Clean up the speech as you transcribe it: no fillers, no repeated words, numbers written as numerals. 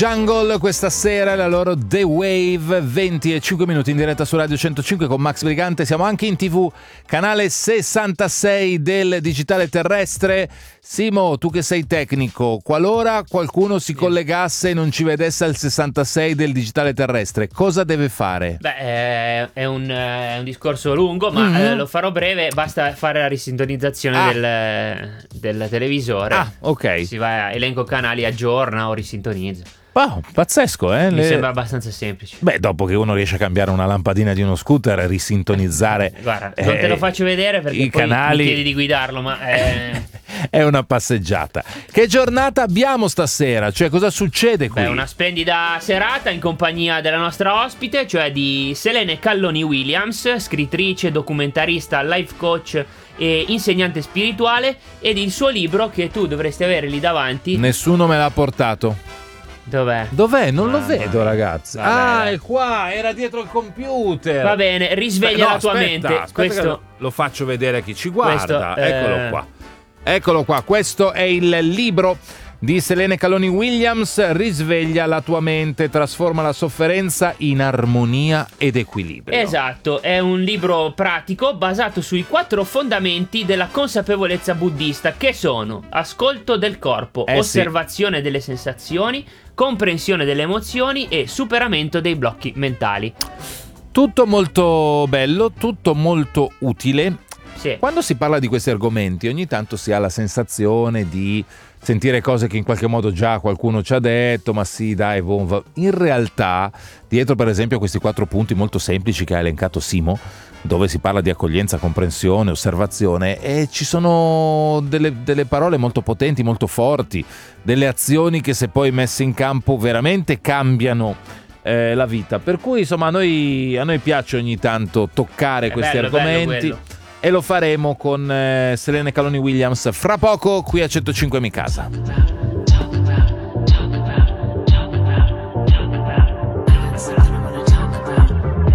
Jungle questa sera, la loro The Wave, 25 minuti in diretta su Radio 105 con Max Brigante. Siamo anche in TV, canale 66 del digitale terrestre. Simo, tu che sei tecnico, qualora qualcuno si collegasse e non ci vedesse al 66 del digitale terrestre, cosa deve fare? Beh, è un discorso lungo, ma lo farò breve. Basta fare la risintonizzazione del televisore. Ah, ok. Si va a elenco canali, aggiorna o risintonizza. Wow, pazzesco, Mi sembra abbastanza semplice. Beh, dopo che uno riesce a cambiare una lampadina di uno scooter, risintonizzare Guarda, non te lo faccio vedere perché i poi canali... mi chiedi di guidarlo, ma è una passeggiata. Che giornata abbiamo stasera? Cioè, cosa succede qui? Beh, una splendida serata in compagnia della nostra ospite, cioè di Selene Calloni Williams, scrittrice, documentarista, life coach e insegnante spirituale, ed il suo libro che tu dovresti avere lì davanti. Nessuno me l'ha portato. Dov'è? Non lo vedo, ragazzi. Vabbè. È qua, era dietro il computer. Va bene, risveglia la tua mente. Aspetta Questo lo faccio vedere a chi ci guarda. questo, Eccolo qua. Questo è il libro di Selene Calloni Williams, Risveglia la tua mente, trasforma la sofferenza in armonia ed equilibrio. Esatto, è un libro pratico basato sui 4 fondamenti della consapevolezza buddista, che sono ascolto del corpo, osservazione delle sensazioni, comprensione delle emozioni e superamento dei blocchi mentali. Tutto molto bello, tutto molto utile. Sì. Quando si parla di questi argomenti ogni tanto si ha la sensazione di sentire cose che in qualche modo già qualcuno ci ha detto, ma sì dai, in realtà dietro per esempio questi 4 punti molto semplici che ha elencato Simo, dove si parla di accoglienza, comprensione, osservazione, e ci sono delle parole molto potenti, molto forti, delle azioni che se poi messe in campo veramente cambiano la vita, per cui insomma a noi piace ogni tanto toccare questi argomenti. E lo faremo con Selene Calloni Williams fra poco qui a 105 Mi Casa.